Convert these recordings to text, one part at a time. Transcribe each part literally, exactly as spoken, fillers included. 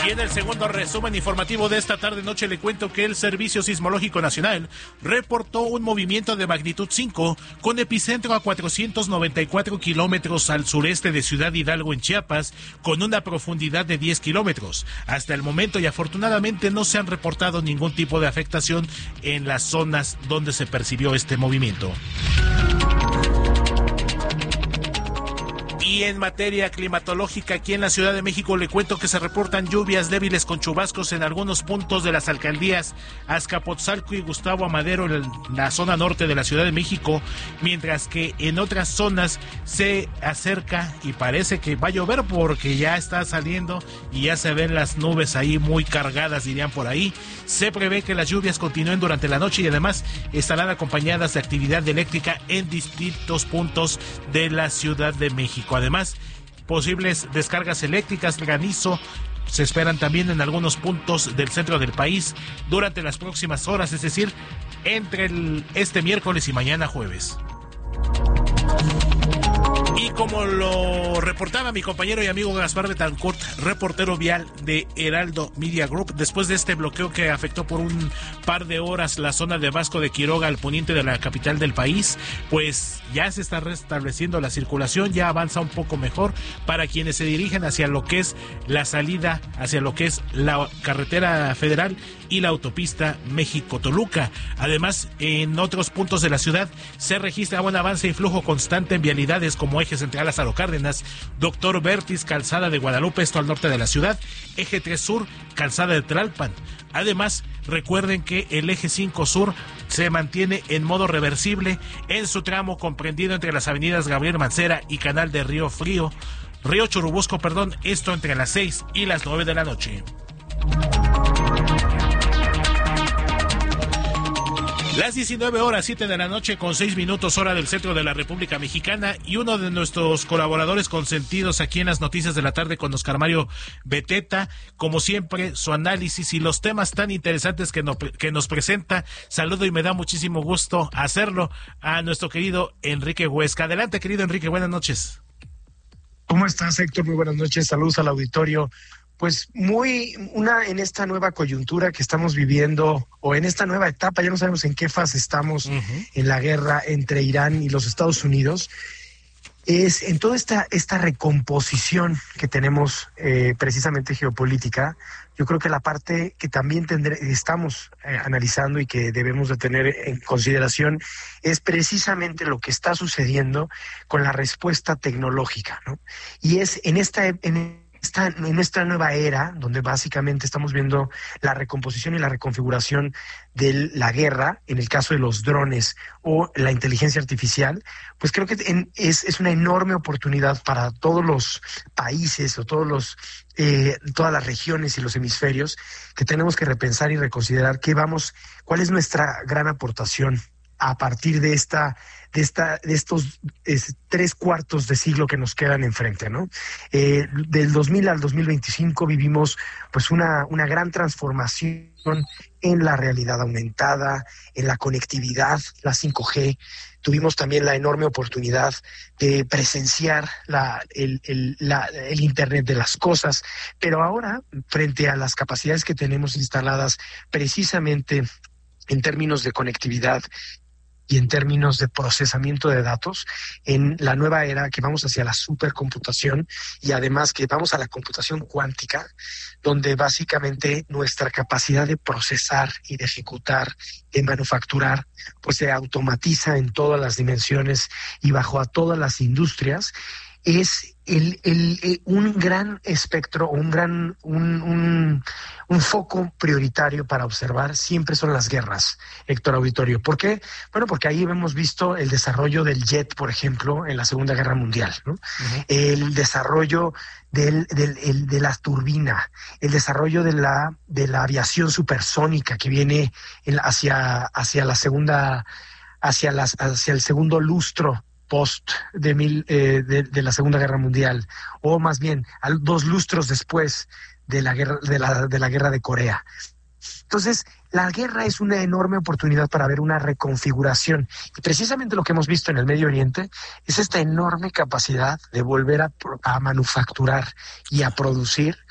Y en el segundo resumen informativo de esta tarde-noche le cuento que el Servicio Sismológico Nacional reportó un movimiento de magnitud cinco con epicentro a cuatrocientos noventa y cuatro kilómetros al sureste de Ciudad Hidalgo en Chiapas, con una profundidad de diez kilómetros. Hasta el momento y afortunadamente no se han reportado ningún tipo de afectación en las zonas donde se percibió este movimiento. Y en materia climatológica, aquí en la Ciudad de México le cuento que se reportan lluvias débiles con chubascos en algunos puntos de las alcaldías Azcapotzalco y Gustavo Amadero en la zona norte de la Ciudad de México, mientras que en otras zonas se acerca y parece que va a llover porque ya está saliendo y ya se ven las nubes ahí muy cargadas, dirían por ahí. Se prevé que las lluvias continúen durante la noche y además estarán acompañadas de actividad eléctrica en distintos puntos de la Ciudad de México. Además, posibles descargas eléctricas, granizo, se esperan también en algunos puntos del centro del país durante las próximas horas, es decir, entre el, este miércoles y mañana jueves. Y como lo reportaba mi compañero y amigo Gaspar Betancourt, reportero vial de Heraldo Media Group, después de este bloqueo que afectó por un par de horas la zona de Vasco de Quiroga al poniente de la capital del país, pues ya se está restableciendo la circulación, ya avanza un poco mejor para quienes se dirigen hacia lo que es la salida, hacia lo que es la carretera federal y la autopista México-Toluca. Además, en otros puntos de la ciudad se registra buen avance y flujo constante en vialidades como Eje Central Lázaro Cárdenas, Doctor Bertis, Calzada de Guadalupe, esto al norte de la ciudad, Eje tres Sur, Calzada de Tlalpan. Además, recuerden que el Eje cinco Sur se mantiene en modo reversible en su tramo comprendido entre las avenidas Gabriel Mancera y Canal de Río Frío, Río Churubusco, perdón, esto entre las seis y las nueve de la noche. Las diecinueve horas, siete de la noche con seis minutos hora del centro de la República Mexicana, y uno de nuestros colaboradores consentidos aquí en las noticias de la tarde con Oscar Mario Beteta, como siempre su análisis y los temas tan interesantes que, no, que nos presenta. Saludo y me da muchísimo gusto hacerlo a nuestro querido Enrique Huesca. Adelante, querido Enrique, buenas noches. ¿Cómo estás, Héctor? Muy buenas noches, saludos al auditorio. Pues muy una en esta nueva coyuntura que estamos viviendo, o en esta nueva etapa, ya no sabemos en qué fase estamos, uh-huh. en la guerra entre Irán y los Estados Unidos, es en toda esta esta recomposición que tenemos eh, precisamente geopolítica. Yo creo que la parte que también tendré, estamos eh, analizando y que debemos de tener en consideración es precisamente lo que está sucediendo con la respuesta tecnológica, ¿no? Y es en esta en Está en esta nueva era, donde básicamente estamos viendo la recomposición y la reconfiguración de la guerra, en el caso de los drones o la inteligencia artificial, pues creo que en, es, es una enorme oportunidad para todos los países o todos los eh, todas las regiones y los hemisferios, que tenemos que repensar y reconsiderar qué vamos, cuál es nuestra gran aportación a partir de esta, de esta, de estos es, tres cuartos de siglo que nos quedan enfrente, ¿no? Eh, del dos mil al dos mil veinticinco vivimos pues una, una gran transformación en la realidad aumentada, en la conectividad, la cinco G. Tuvimos también la enorme oportunidad de presenciar la, el, el, la, el Internet de las cosas, pero ahora, frente a las capacidades que tenemos instaladas precisamente en términos de conectividad y en términos de procesamiento de datos, en la nueva era que vamos hacia la supercomputación y además que vamos a la computación cuántica, donde básicamente nuestra capacidad de procesar y de ejecutar, de manufacturar, pues se automatiza en todas las dimensiones y bajo a todas las industrias. Es el, el, el, un gran espectro, un gran un, un, un foco prioritario para observar siempre son las guerras, Héctor Auditorio. ¿Por qué? Bueno, porque ahí hemos visto el desarrollo del jet, por ejemplo, en la Segunda Guerra Mundial, ¿no? Uh-huh. El desarrollo del, del el, de la turbina, el desarrollo de la de la aviación supersónica que viene en, hacia hacia la segunda hacia las hacia el segundo lustro post de, mil, eh, de, de la Segunda Guerra Mundial, o más bien al, dos lustros después de la guerra de la de la guerra de Corea. Entonces, la guerra es una enorme oportunidad para ver una reconfiguración. Y precisamente lo que hemos visto en el Medio Oriente es esta enorme capacidad de volver a, a manufacturar y a producir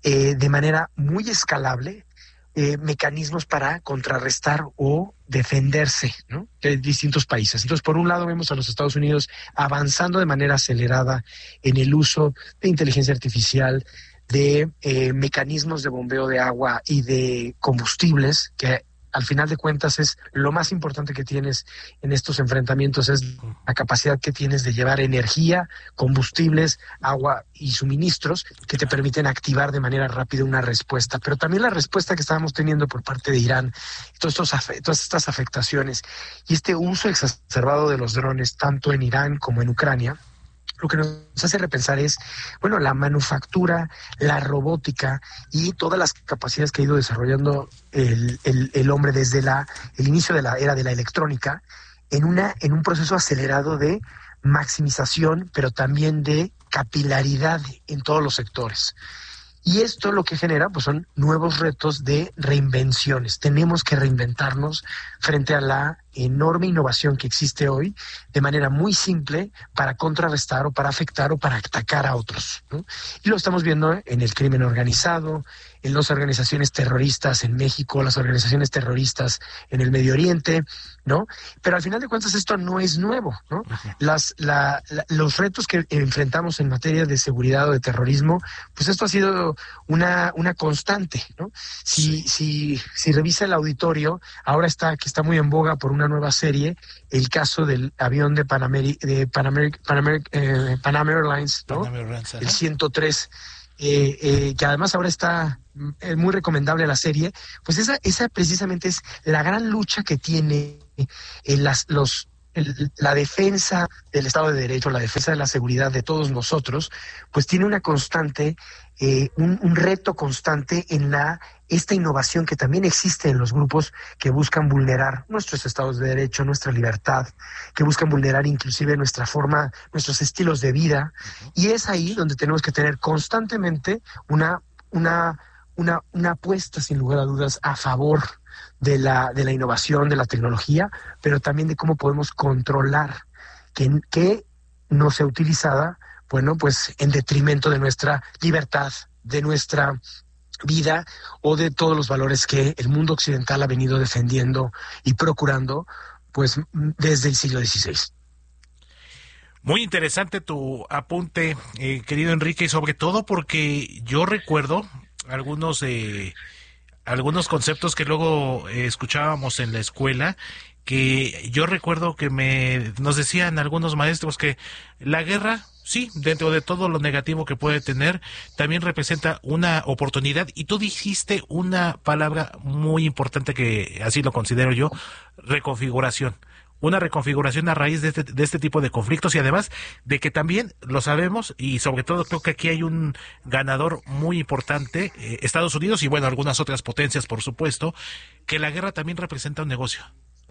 eh, de manera muy escalable eh, mecanismos para contrarrestar o defenderse, ¿no?, de distintos países. Entonces, por un lado, vemos a los Estados Unidos avanzando de manera acelerada en el uso de inteligencia artificial, de eh, mecanismos de bombeo de agua y de combustibles, que al final de cuentas es lo más importante que tienes en estos enfrentamientos, es la capacidad que tienes de llevar energía, combustibles, agua y suministros que te permiten activar de manera rápida una respuesta. Pero también la respuesta que estábamos teniendo por parte de Irán, todos estos, todas estas afectaciones y este uso exacerbado de los drones, tanto en Irán como en Ucrania, lo que nos hace repensar es, bueno, la manufactura, la robótica y todas las capacidades que ha ido desarrollando el, el, el hombre desde la, el inicio de la era de la electrónica en, una, en un proceso acelerado de maximización, pero también de capilaridad en todos los sectores. Y esto lo que genera pues son nuevos retos de reinvenciones. Tenemos que reinventarnos frente a la enorme innovación que existe hoy de manera muy simple para contrarrestar o para afectar o para atacar a otros, ¿no? Y lo estamos viendo en el crimen organizado, en las organizaciones terroristas en México, las organizaciones terroristas en el Medio Oriente, ¿no? Pero al final de cuentas esto no es nuevo, ¿no? Las, la, la, los retos que enfrentamos en materia de seguridad o de terrorismo, pues esto ha sido una, una constante, ¿no? Si, sí. si, si revisa el auditorio, ahora está, que está muy en boga por una nueva serie, el caso del avión de Pan, Ameri- de Pan, Ameri- Pan, Ameri- eh, Pan Am Airlines, ¿no? Pan Airlines, el ciento tres, eh, eh, que además ahora está eh, muy recomendable la serie, pues esa, esa precisamente es la gran lucha que tiene eh, las, los El, la defensa del Estado de Derecho, la defensa de la seguridad de todos nosotros, pues tiene una constante, eh, un, un reto constante en la esta innovación que también existe en los grupos que buscan vulnerar nuestros estados de derecho, nuestra libertad, que buscan vulnerar inclusive nuestra forma, nuestros estilos de vida. Uh-huh. Y es ahí donde tenemos que tener constantemente una, una, una, una apuesta, sin lugar a dudas, a favor de la, de la innovación, de la tecnología, pero también de cómo podemos controlar que, que no sea utilizada, bueno, pues en detrimento de nuestra libertad, de nuestra vida o de todos los valores que el mundo occidental ha venido defendiendo y procurando, pues desde el siglo dieciséis. Muy interesante tu apunte, eh, querido Enrique, y sobre todo porque yo recuerdo algunos eh, algunos conceptos que luego eh, escuchábamos en la escuela, que yo recuerdo que me nos decían algunos maestros que la guerra, sí, dentro de todo lo negativo que puede tener, también representa una oportunidad, y tú dijiste una palabra muy importante que así lo considero yo: reconfiguración. Una reconfiguración a raíz de este, de este tipo de conflictos, y además de que también lo sabemos, y sobre todo creo que aquí hay un ganador muy importante, eh, Estados Unidos y bueno, algunas otras potencias por supuesto, que la guerra también representa un negocio.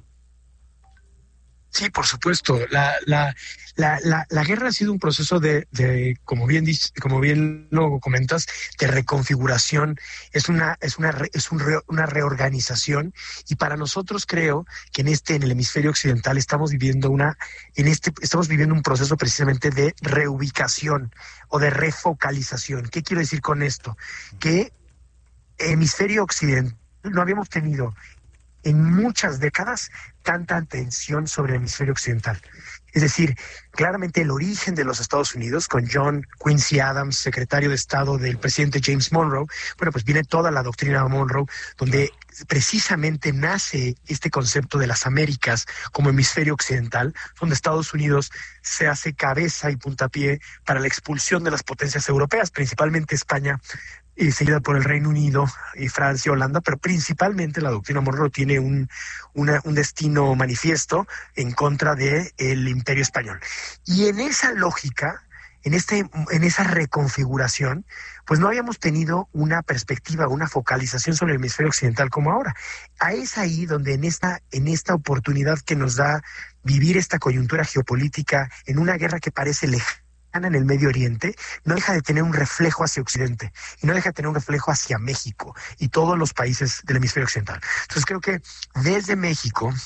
Sí, por supuesto. La, la, la, la, la guerra ha sido un proceso de, de como bien dices, como bien lo comentas, de reconfiguración. Es una, es una, es un re, una reorganización. Y para nosotros creo que en este, en el hemisferio occidental, estamos viviendo una, en este, estamos viviendo un proceso precisamente de reubicación o de refocalización. ¿Qué quiero decir con esto? Que hemisferio occidental no habíamos tenido en muchas décadas tanta atención sobre el hemisferio occidental. Es decir, claramente el origen de los Estados Unidos, con John Quincy Adams, secretario de Estado del presidente James Monroe, bueno, pues viene toda la doctrina de Monroe, donde precisamente nace este concepto de las Américas como hemisferio occidental, donde Estados Unidos se hace cabeza y puntapié para la expulsión de las potencias europeas, principalmente España, y seguida por el Reino Unido y Francia, Holanda, pero principalmente la doctrina Monroe tiene un, una, un destino manifiesto en contra del Imperio Español. Y en esa lógica, en, este, en esa reconfiguración, pues no habíamos tenido una perspectiva, una focalización sobre el hemisferio occidental como ahora. Ahí es ahí donde en esta, en esta oportunidad que nos da vivir esta coyuntura geopolítica en una guerra que parece lejana en el Medio Oriente, no deja de tener un reflejo hacia Occidente y no deja de tener un reflejo hacia México y todos los países del hemisferio occidental. Entonces creo que desde México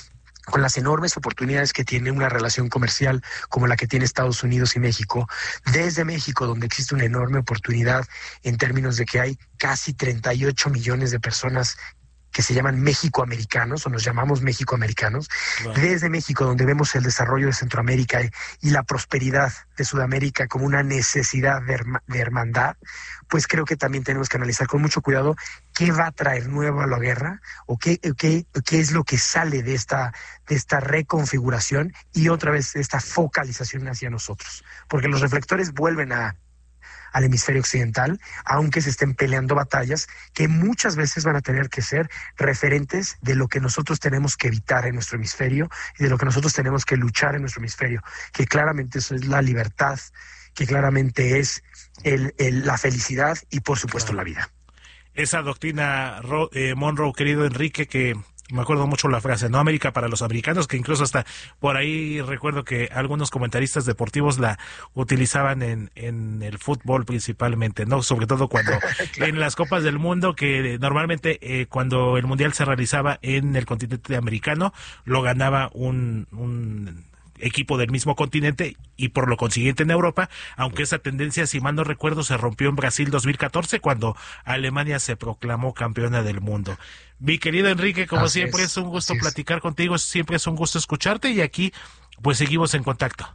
con las enormes oportunidades que tiene una relación comercial como la que tiene Estados Unidos y México, desde México, donde existe una enorme oportunidad en términos de que hay casi treinta y ocho millones de personas que se llaman mexicoamericanos, o nos llamamos mexicoamericanos, claro. Desde México, donde vemos el desarrollo de Centroamérica y, y la prosperidad de Sudamérica como una necesidad de, herma, de hermandad, pues creo que también tenemos que analizar con mucho cuidado qué va a traer nuevo a la guerra, o qué, qué, qué es lo que sale de esta, de esta reconfiguración y otra vez esta focalización hacia nosotros. Porque los reflectores vuelven a al hemisferio occidental, aunque se estén peleando batallas que muchas veces van a tener que ser referentes de lo que nosotros tenemos que evitar en nuestro hemisferio y de lo que nosotros tenemos que luchar en nuestro hemisferio, que claramente eso es la libertad, que claramente es el, el, la felicidad y por supuesto la vida. Esa doctrina eh, Monroe, querido Enrique, que me acuerdo mucho la frase, no América para los americanos, que incluso hasta por ahí recuerdo que algunos comentaristas deportivos la utilizaban en, en el fútbol principalmente, ¿no? Sobre todo cuando claro. En las Copas del Mundo, que normalmente eh, cuando el Mundial se realizaba en el continente americano, lo ganaba un... un equipo del mismo continente y por lo consiguiente en Europa, aunque esa tendencia, si mal no recuerdo, se rompió en Brasil dos mil catorce cuando Alemania se proclamó campeona del mundo. Mi querido Enrique, como así siempre es, es un gusto platicar es. contigo, siempre es un gusto escucharte y aquí pues seguimos en contacto.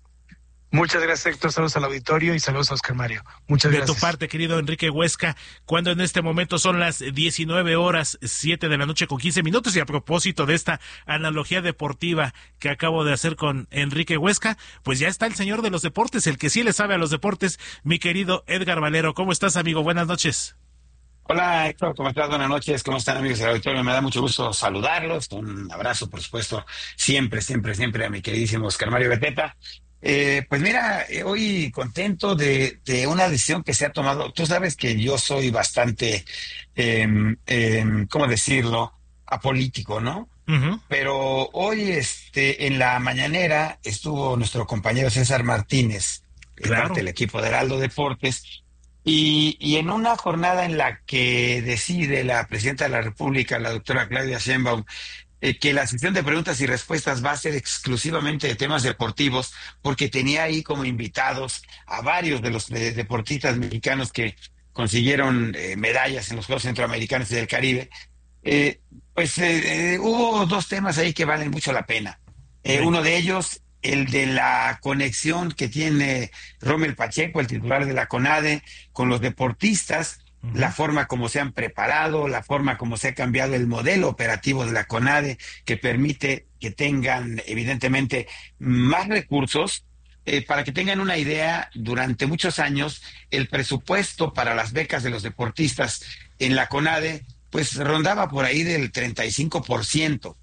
Muchas gracias, Héctor. Saludos al auditorio y saludos a Oscar Mario. Muchas de gracias. De tu parte, querido Enrique Huesca, cuando en este momento son las diecinueve horas, siete de la noche con quince minutos, y a propósito de esta analogía deportiva que acabo de hacer con Enrique Huesca, pues ya está el señor de los deportes, el que sí le sabe a los deportes, mi querido Edgar Valero. ¿Cómo estás, amigo? Buenas noches. Hola, Héctor, ¿cómo estás? Buenas noches, ¿cómo están, amigos del auditorio? Me da mucho gusto saludarlos. Un abrazo, por supuesto, siempre, siempre, siempre a mi queridísimo Oscar Mario Beteta. Eh, pues mira, eh, hoy contento de, de una decisión que se ha tomado. Tú sabes que yo soy bastante, eh, eh, ¿cómo decirlo?, apolítico, ¿no? Uh-huh. Pero hoy, este, en la mañanera estuvo nuestro compañero César Martínez, claro. parte del equipo de Heraldo Deportes, y, y en una jornada en la que decide la presidenta de la República, la doctora Claudia Sheinbaum, Eh, que la sesión de preguntas y respuestas va a ser exclusivamente de temas deportivos, porque tenía ahí como invitados a varios de los de, deportistas mexicanos que consiguieron eh, medallas en los Juegos Centroamericanos y del Caribe. Eh, pues eh, eh, hubo dos temas ahí que valen mucho la pena. Eh, sí. Uno de ellos, el de la conexión que tiene Rommel Pacheco, el titular de la CONADE, con los deportistas, la forma como se han preparado, la forma como se ha cambiado el modelo operativo de la CONADE, que permite que tengan evidentemente más recursos. Eh, para que tengan una idea, durante muchos años el presupuesto para las becas de los deportistas en la CONADE pues rondaba por ahí del treinta y cinco por ciento.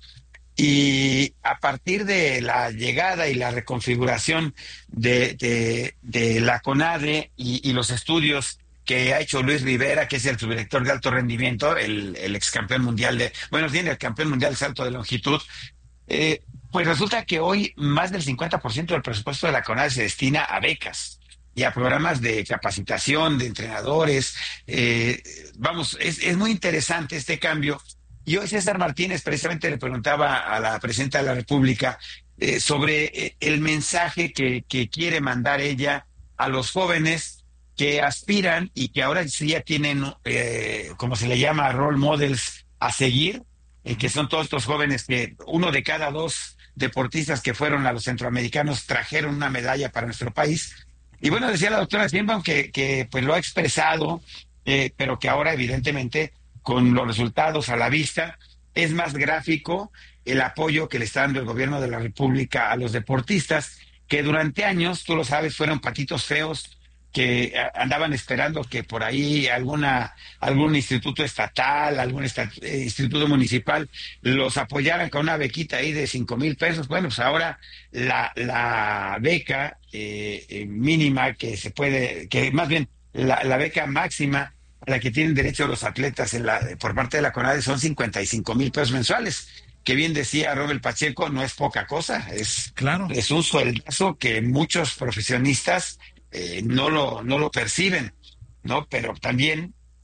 Y a partir de la llegada y la reconfiguración de, de, de la CONADE y, y los estudios que ha hecho Luis Rivera, que es el subdirector de alto rendimiento, el, el ex campeón mundial de, bueno, tiene el campeón mundial de salto de longitud, eh, pues resulta que hoy más del cincuenta por ciento del presupuesto de la CONADE se destina a becas y a programas de capacitación de entrenadores. Eh, vamos, es, es muy interesante este cambio. Y hoy César Martínez precisamente le preguntaba a la presidenta de la República eh, sobre eh, el mensaje que, que quiere mandar ella a los jóvenes que aspiran y que ahora sí ya tienen, eh, como se le llama, role models a seguir, eh, que son todos estos jóvenes que uno de cada dos deportistas que fueron a los centroamericanos trajeron una medalla para nuestro país. Y bueno, decía la doctora Sheinbaum que, que pues lo ha expresado, eh, pero que ahora evidentemente con los resultados a la vista es más gráfico el apoyo que le está dando el gobierno de la República a los deportistas, que durante años, tú lo sabes, fueron patitos feos, que andaban esperando que por ahí alguna algún instituto estatal, algún estat, eh, instituto municipal los apoyaran con una bequita ahí de cinco mil pesos. Bueno, pues ahora la, la beca eh, eh, mínima que se puede, que más bien la, la beca máxima a la que tienen derecho los atletas en la, por parte de la CONADE son cincuenta y cinco mil pesos mensuales. Que bien decía Rommel Pacheco, no es poca cosa, es, claro. es un sueldazo que muchos profesionistas Eh, no lo no lo perciben, ¿no? Pero también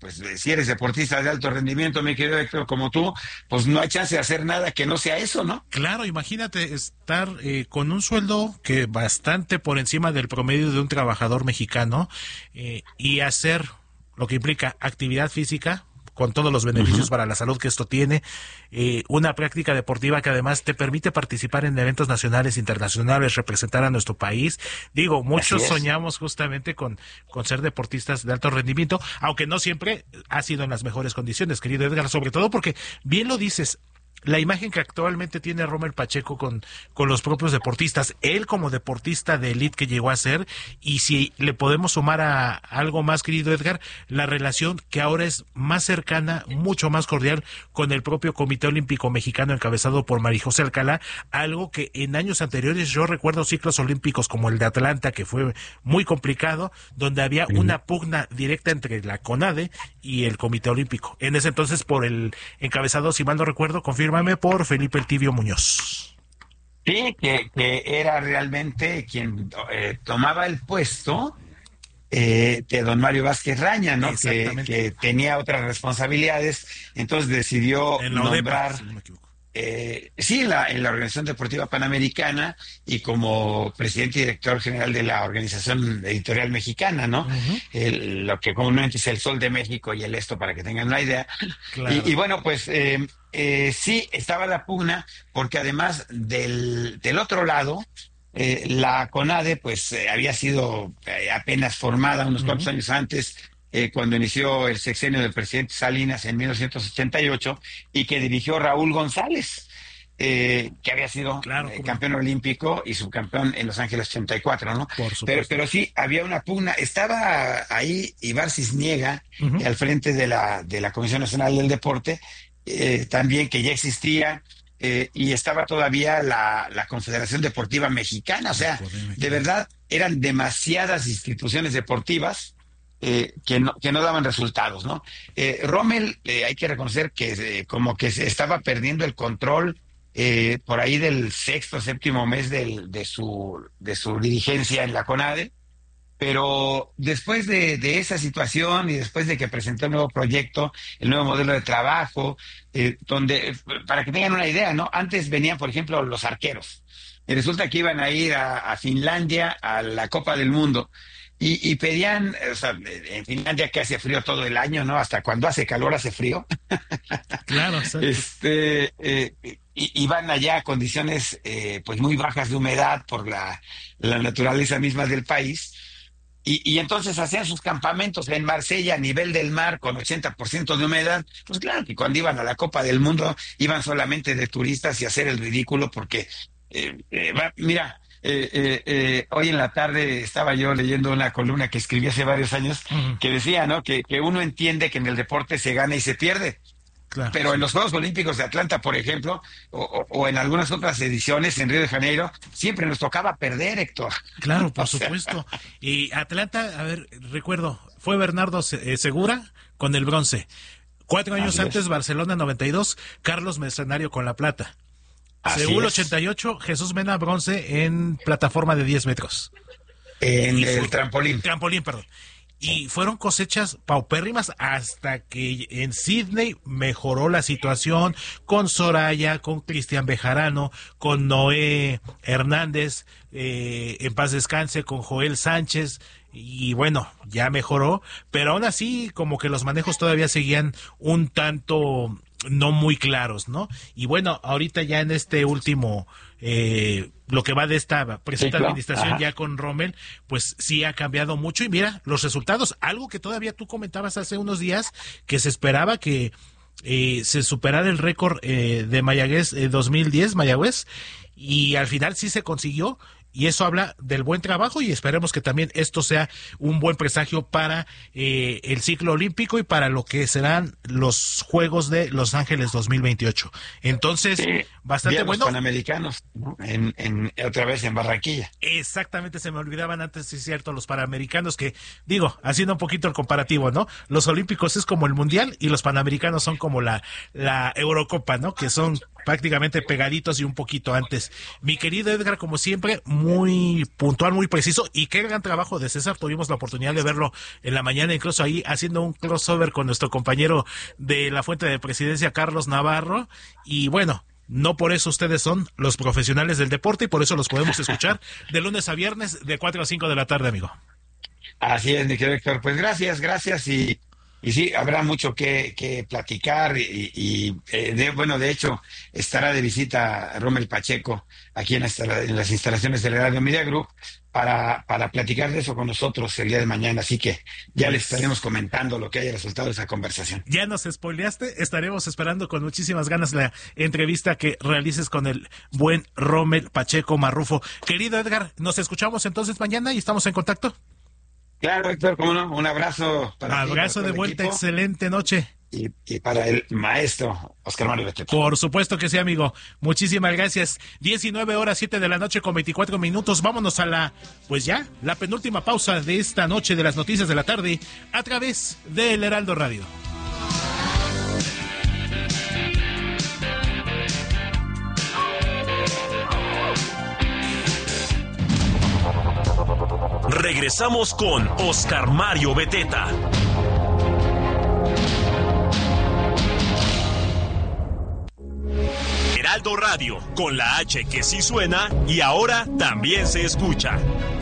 pues si eres deportista de alto rendimiento, mi querido Héctor, como tú, pues no hay chance de hacer nada que no sea eso, ¿no? Claro, imagínate estar eh, con un sueldo que bastante por encima del promedio de un trabajador mexicano eh, y hacer lo que implica actividad física, con todos los beneficios uh-huh. para la salud que esto tiene, eh, una práctica deportiva que además te permite participar en eventos nacionales, internacionales, representar a nuestro país. Digo, muchos soñamos justamente con, con ser deportistas de alto rendimiento, aunque no siempre ha sido en las mejores condiciones, querido Edgar, sobre todo porque, bien lo dices, la imagen que actualmente tiene Rommel Pacheco con, con los propios deportistas, él como deportista de élite que llegó a ser, y si le podemos sumar a algo más, querido Edgar, la relación que ahora es más cercana, mucho más cordial con el propio Comité Olímpico Mexicano encabezado por María José Alcalá, algo que en años anteriores yo recuerdo ciclos olímpicos como el de Atlanta, que fue muy complicado, donde había una pugna directa entre la CONADE y el Comité Olímpico. En ese entonces por el encabezado, si mal no recuerdo, confirma por Felipe El Tibio Muñoz. Sí, que, que era realmente quien eh, tomaba el puesto eh, de don Mario Vázquez Raña, ¿no? Que, que tenía otras responsabilidades, entonces decidió en la nombrar... ODEPA, si no me equivoco. Eh, sí, la, en la Organización Deportiva Panamericana y como presidente y director general de la Organización Editorial Mexicana, ¿no? Uh-huh. El, lo que comúnmente es el Sol de México y el Esto, para que tengan una idea. Claro. Y, y bueno, pues eh, eh, sí, estaba la pugna, porque además del, del otro lado, eh, la CONADE, pues eh, había sido eh, apenas formada unos uh-huh. cuantos años antes, Eh, cuando inició el sexenio del presidente Salinas en mil novecientos ochenta y ocho, y que dirigió Raúl González, eh, que había sido claro, eh, campeón olímpico y subcampeón en Los Ángeles ochenta y cuatro, ¿no? Por supuesto. Pero, pero sí, había una pugna. Estaba ahí Ibar Cisniega, uh-huh. al frente de la, de la Comisión Nacional del Deporte, eh, también que ya existía, eh, y estaba todavía la, la Confederación Deportiva Mexicana. O sea, de verdad, eran demasiadas instituciones deportivas Eh, que no que no daban resultados, ¿no? Eh, Rommel, eh, hay que reconocer que eh, como que se estaba perdiendo el control eh, por ahí del sexto, séptimo mes del, de su de su dirigencia en la CONADE, pero después de, de esa situación y después de que presentó el nuevo proyecto, el nuevo modelo de trabajo, eh, donde, para que tengan una idea, ¿no? Antes venían, por ejemplo, los arqueros, y resulta que iban a ir a, a Finlandia a la Copa del Mundo. Y, y pedían, o sea, en Finlandia que hace frío todo el año, ¿no? Hasta cuando hace calor hace frío. Claro, exacto. Este, eh, y, y van allá a condiciones eh, pues muy bajas de humedad por la, la naturaleza misma del país. Y, y entonces hacían sus campamentos en Marsella a nivel del mar con ochenta por ciento de humedad. Pues claro que cuando iban a la Copa del Mundo iban solamente de turistas y a hacer el ridículo porque, eh, eh, va, mira... Eh, eh, eh, hoy en la tarde estaba yo leyendo una columna que escribí hace varios años uh-huh. que decía, ¿no? Que, que uno entiende que en el deporte se gana y se pierde. Claro, pero sí. En los Juegos Olímpicos de Atlanta, por ejemplo, o, o, o en algunas otras ediciones en Río de Janeiro, siempre nos tocaba perder, Héctor. Claro, por supuesto. Y Atlanta, a ver, recuerdo, fue Bernardo Segura con el bronce. Cuatro años Así antes, es. Barcelona noventa y dos, Carlos Mercenario con la plata. Seúl ochenta y ocho, Jesús Mena bronce en plataforma de diez metros. En y el fue, trampolín. Trampolín, perdón. Y fueron cosechas paupérrimas hasta que en Sydney mejoró la situación con Soraya, con Cristian Bejarano, con Noé Hernández, eh, en paz descanse, con Joel Sánchez. Y bueno, ya mejoró, pero aún así como que los manejos todavía seguían un tanto no muy claros, ¿no? Y bueno, ahorita ya en este último, eh, lo que va de esta presente sí, claro. administración Ajá. ya con Rommel, pues sí ha cambiado mucho y mira, los resultados, algo que todavía tú comentabas hace unos días, que se esperaba que eh, se superara el récord eh, de Mayagüez eh, dos mil diez, Mayagüez, y al final sí se consiguió. Y eso habla del buen trabajo y esperemos que también esto sea un buen presagio para eh, el ciclo olímpico y para lo que serán los Juegos de Los Ángeles dos mil veintiocho. Entonces, sí, bastante bueno. Los Panamericanos, ¿no? en, en, otra vez en Barranquilla. Exactamente, se me olvidaban antes, sí es cierto, los Panamericanos que, digo, haciendo un poquito el comparativo, ¿no? Los Olímpicos es como el Mundial y los Panamericanos son como la, la Eurocopa, ¿no? Que son prácticamente pegaditos y un poquito antes. Mi querido Edgar, como siempre, muy puntual, muy preciso, y qué gran trabajo de César. Tuvimos la oportunidad de verlo en la mañana, incluso ahí haciendo un crossover con nuestro compañero de la Fuente de Presidencia, Carlos Navarro, y bueno, no por eso ustedes son los profesionales del deporte y por eso los podemos escuchar de lunes a viernes de cuatro a cinco de la tarde, amigo. Así es, mi querido Héctor. Pues gracias, gracias y, y sí, habrá mucho que, que platicar y, y eh, de, bueno, de hecho, estará de visita Rommel Pacheco aquí en, esta, en las instalaciones del Radio Media Group para, para platicar de eso con nosotros el día de mañana, así que ya les estaremos comentando lo que haya resultado de esa conversación. Ya nos spoileaste, estaremos esperando con muchísimas ganas la entrevista que realices con el buen Rommel Pacheco Marrufo. Querido Edgar, nos escuchamos entonces mañana y estamos en contacto. Claro, Héctor, cómo no, un abrazo para Abrazo ti, de vuelta, equipo, excelente noche. Y, y para el maestro Oscar Mario Beteta. Por supuesto que sí, amigo. Muchísimas gracias. diecinueve horas, siete de la noche con veinticuatro minutos. Vámonos a la, pues ya, la penúltima pausa de esta noche de las noticias de la tarde a través del Heraldo Radio. Regresamos con Oscar Mario Beteta. Heraldo Radio, con la H que sí suena y ahora también se escucha.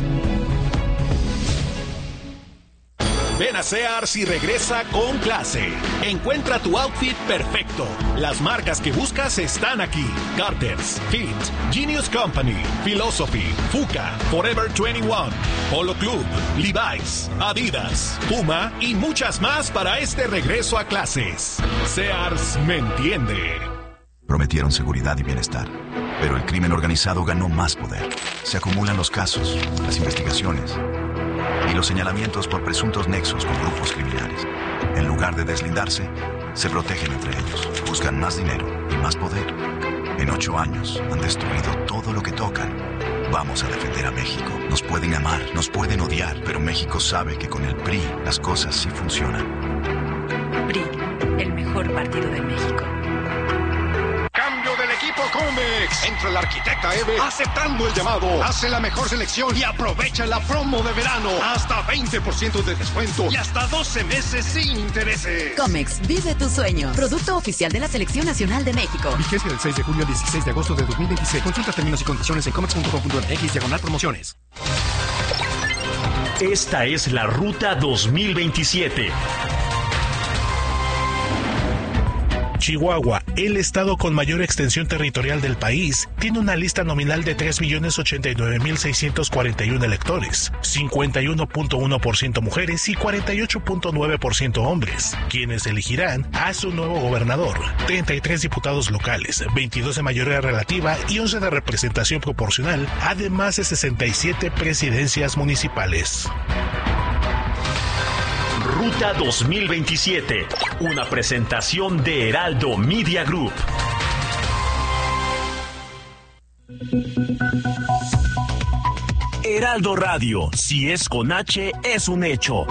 Ven a Sears y regresa con clase. Encuentra tu outfit perfecto. Las marcas que buscas están aquí. Carter's, Fit, Genius Company, Philosophy, Fuka, Forever veintiuno, Polo Club, Levi's, Adidas, Puma y muchas más para este regreso a clases. Sears me entiende. Prometieron seguridad y bienestar, pero el crimen organizado ganó más poder. Se acumulan los casos, las investigaciones y los señalamientos por presuntos nexos con grupos criminales. En lugar de deslindarse, se protegen entre ellos, buscan más dinero y más poder. En ocho años han destruido todo lo que tocan. Vamos a defender a México. Nos pueden amar, nos pueden odiar, pero México sabe que con el P R I las cosas sí funcionan. P R I, el mejor partido de México. Cambio del equipo Comex. Entra el arquitecta Eve aceptando el llamado. Hace la mejor selección y aprovecha la promo de verano. Hasta veinte por ciento de descuento y hasta doce meses sin intereses. Comex, vive tu sueño. Producto oficial de la Selección Nacional de México. Vigencia del seis de julio al dieciséis de agosto de dos mil veintiséis. Consulta términos y condiciones en comex punto com punto m x diagonal promociones. Esta es la Ruta dos mil veintisiete. Chihuahua, el estado con mayor extensión territorial del país, tiene una lista nominal de tres millones ochenta y nueve mil seiscientos cuarenta y uno electores, cincuenta y uno punto uno por ciento mujeres y cuarenta y ocho punto nueve por ciento hombres, quienes elegirán a su nuevo gobernador, treinta y tres diputados locales, veintidós de mayoría relativa y once de representación proporcional, además de sesenta y siete presidencias municipales. Ruta dos mil veintisiete, una presentación de Heraldo Media Group. Heraldo Radio, si es con H, es un hecho.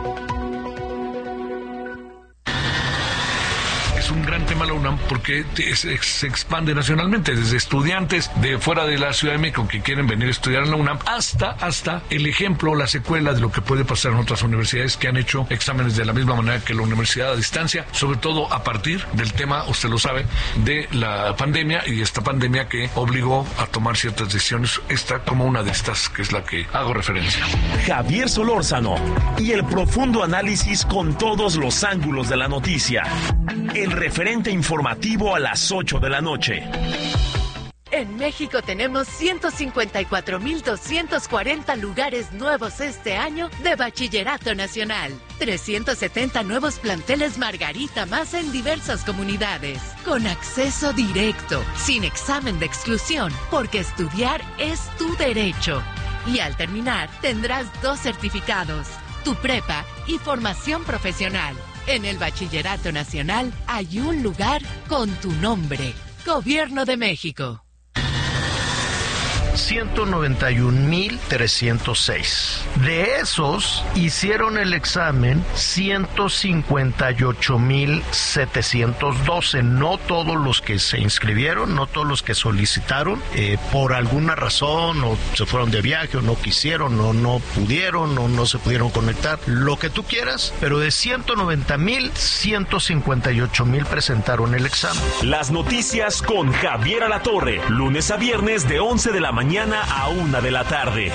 Un gran tema la UNAM porque se expande nacionalmente, desde estudiantes de fuera de la Ciudad de México que quieren venir a estudiar en la UNAM hasta, hasta el ejemplo, la secuela de lo que puede pasar en otras universidades que han hecho exámenes de la misma manera que la universidad a distancia, sobre todo a partir del tema, usted lo sabe, de la pandemia y esta pandemia que obligó a tomar ciertas decisiones, esta como una de estas que es la que hago referencia. Javier Solórzano y el profundo análisis con todos los ángulos de la noticia. El referente informativo a las ocho de la noche. En México tenemos ciento cincuenta y cuatro mil doscientos cuarenta lugares nuevos este año de Bachillerato Nacional. trescientos setenta nuevos planteles Margarita más en diversas comunidades. Con acceso directo, sin examen de exclusión, porque estudiar es tu derecho. Y al terminar, tendrás dos certificados, tu prepa y formación profesional. En el Bachillerato Nacional hay un lugar con tu nombre. Gobierno de México. ciento noventa y un mil trescientos seis. De esos, hicieron el examen ciento cincuenta y ocho mil setecientos doce. No todos los que se inscribieron, no todos los que solicitaron, eh, por alguna razón, o se fueron de viaje, o no quisieron, o no pudieron, o no se pudieron conectar, lo que tú quieras, pero de ciento noventa mil, ciento cincuenta y ocho mil presentaron el examen. Las noticias con Javier Alatorre, lunes a viernes de once de la mañana a una de la tarde.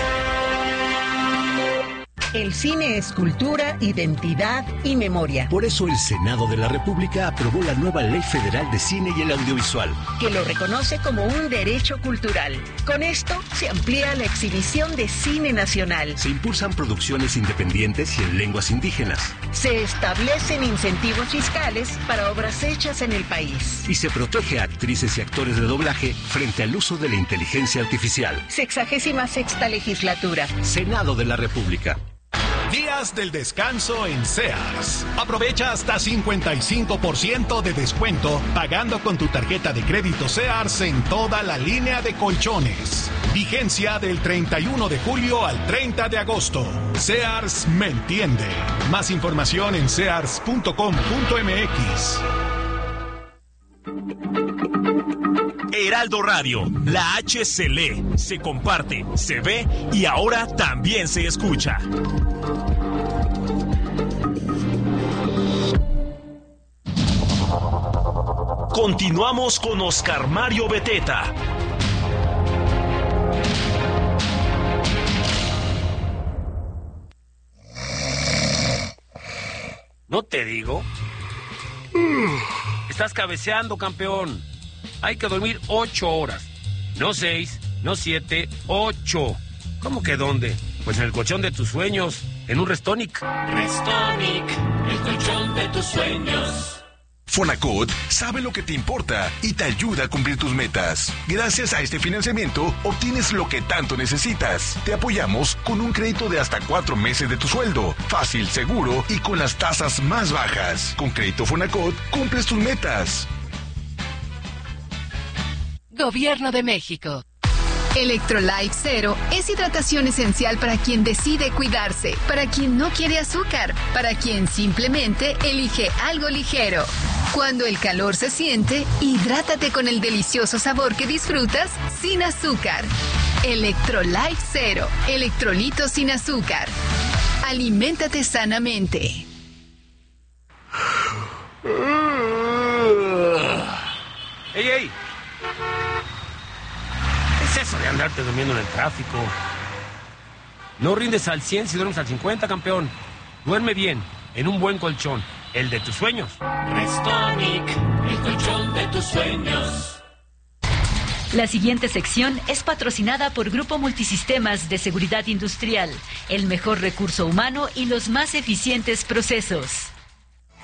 El cine es cultura, identidad y memoria. Por eso el Senado de la República aprobó la nueva Ley Federal de Cine y el Audiovisual, que lo reconoce como un derecho cultural. Con esto se amplía la exhibición de cine nacional. Se impulsan producciones independientes y en lenguas indígenas. Se establecen incentivos fiscales para obras hechas en el país. Y se protege a actrices y actores de doblaje frente al uso de la inteligencia artificial. Sexagésima sexta legislatura. Senado de la República. Días del descanso en Sears. Aprovecha hasta cincuenta y cinco por ciento de descuento pagando con tu tarjeta de crédito Sears en toda la línea de colchones. Vigencia del treinta y uno de julio al treinta de agosto. Sears me entiende. Más información en sears punto com punto m x. Heraldo Radio, la H se lee, se comparte, se ve y ahora también se escucha. Continuamos con Oscar Mario Beteta. ¿No te digo? Estás cabeceando, campeón. Hay que dormir ocho horas. No seis, no siete, ocho. ¿Cómo que dónde? Pues en el colchón de tus sueños, en un Restonic. Restonic, el colchón de tus sueños. Fonacot sabe lo que te importa y te ayuda a cumplir tus metas. Gracias a este financiamiento, obtienes lo que tanto necesitas. Te apoyamos con un crédito de hasta cuatro meses de tu sueldo. Fácil, seguro y con las tasas más bajas. Con Crédito Fonacot, cumples tus metas. Gobierno de México. Electrolyte Zero es hidratación esencial para quien decide cuidarse, para quien no quiere azúcar, para quien simplemente elige algo ligero. Cuando el calor se siente, hidrátate con el delicioso sabor que disfrutas sin azúcar. Electrolyte Zero, electrolitos sin azúcar. Aliméntate sanamente. ¡Ey, ey! ¿Qué es eso de andarte durmiendo en el tráfico? No rindes al cien si duermes al cincuenta, campeón. Duerme bien, en un buen colchón, el de tus sueños. Restonic, el colchón de tus sueños. La siguiente sección es patrocinada por Grupo Multisistemas de Seguridad Industrial, el mejor recurso humano y los más eficientes procesos.